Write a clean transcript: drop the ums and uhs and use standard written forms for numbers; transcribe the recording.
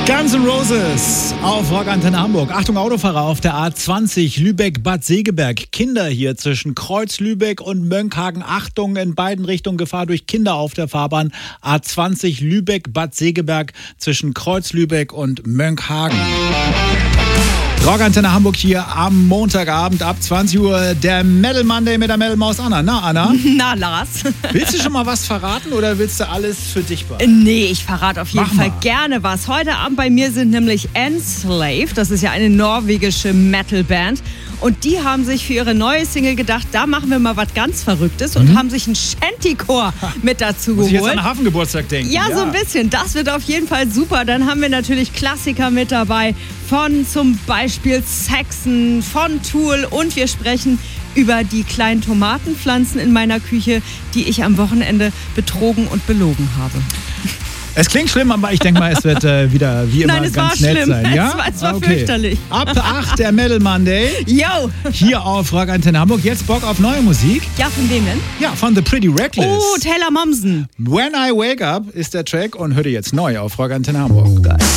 Guns N' Roses auf Rockantenne Hamburg. Achtung Autofahrer auf der A20 Lübeck-Bad Segeberg. Kinder hier zwischen Kreuz Lübeck und Mönckehagen. Achtung, in beiden Richtungen Gefahr durch Kinder auf der Fahrbahn. A20 Lübeck-Bad Segeberg zwischen Kreuz Lübeck und Mönckehagen. Rockantenne Hamburg hier am Montagabend ab 20 Uhr. Der Metal Monday mit der Metal Maus Anna. Na, Anna? Na, Lars. Willst du schon mal was verraten oder willst du alles für dich behalten? Nee, ich verrate auf jeden Fall gerne was. Heute Abend bei mir sind nämlich Enslaved. Das ist ja eine norwegische Metalband. Und die haben sich für ihre neue Single gedacht, da machen wir mal was ganz Verrücktes und haben sich einen Shantychor mit dazu Muss geholt. ich jetzt an den Hafengeburtstag denken? Ja, so ein bisschen. Das wird auf jeden Fall super. Dann haben wir natürlich Klassiker mit dabei von zum Beispiel Saxon, von Tool und wir sprechen über die kleinen Tomatenpflanzen in meiner Küche, die ich am Wochenende betrogen und belogen habe. Es klingt schlimm, aber ich denke mal, es wird wieder wie immer ganz nett sein. Ja? Es war fürchterlich. Ab 8 der Metal Monday. Yo! Hier auf Rockantenne Hamburg. Jetzt Bock auf neue Musik? Ja, von wem denn? Ja, von The Pretty Reckless. Oh, Taylor Momsen. When I Wake Up ist der Track und hört ihr jetzt neu auf Rockantenne Hamburg. Geil.